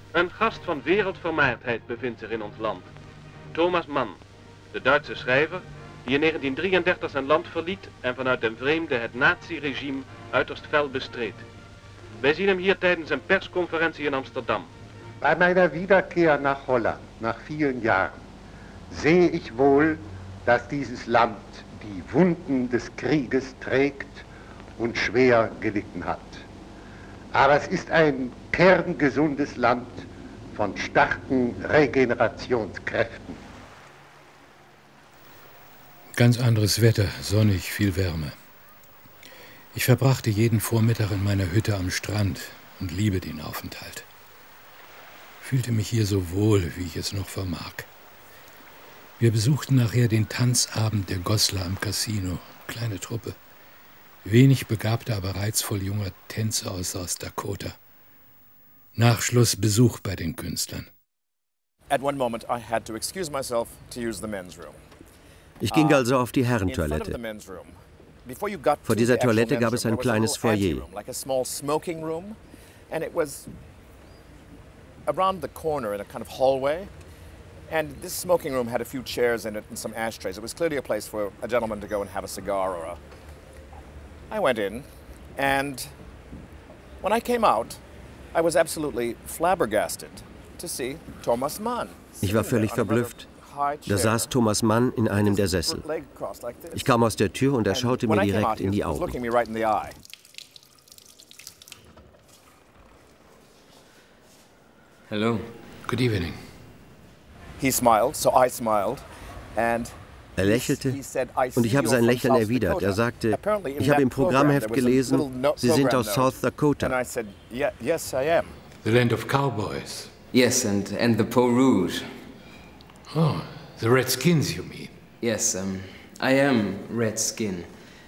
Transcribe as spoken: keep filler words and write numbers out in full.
Een gast van wereldvermaardheid bevindt zich in ons land. Thomas Mann, de Duitse schrijver die in negentien drieëndertig zijn land verliet en vanuit den vreemde het naziregime uiterst fel bestreed. Wij zien hem hier tijdens een persconferentie in Amsterdam. Bei meiner Wiederkehr nach Holland, nach vielen Jahren, sehe ich wohl, dass dieses Land die Wunden des Krieges trägt und schwer gelitten hat. Aber es ist ein kerngesundes Land von starken Regenerationskräften. Ganz anderes Wetter, sonnig, viel Wärme. Ich verbrachte jeden Vormittag in meiner Hütte am Strand und liebe den Aufenthalt. Fühlte mich hier so wohl, wie ich es noch vermag. Wir besuchten nachher den Tanzabend der Goslar am Casino, kleine Truppe. Wenig begabter, aber reizvoll junger Tänzer aus South Dakota. Nach Schluss Besuch bei den Künstlern. At one moment I had to excuse myself to use the men's room. Ich ging also auf die Herrentoilette. Vor dieser Toilette gab es ein kleines Foyer. Around the corner in a kind of hallway, and this smoking room had a few chairs in it and some ashtrays. It was clearly a place for a gentleman to go and have a cigar or a... I went in, and when I came out, I was absolutely flabbergasted to see Thomas Mann. Ich war völlig verblüfft. Da saß Thomas Mann in einem der Sessel. Ich kam aus der Tür und er schaute mir direkt in die Augen. Hello. Good evening. He smiled, so I smiled, and er lächelte und ich habe sein Lächeln erwidert. Er sagte, ich habe im Programmheft gelesen, Sie sind aus South Dakota. And I said, yeah, yes, I am. The land of cowboys. Yes, and, and the Peau Rouge. Oh, the Redskins, you mean? Yes, um, I am Redskin.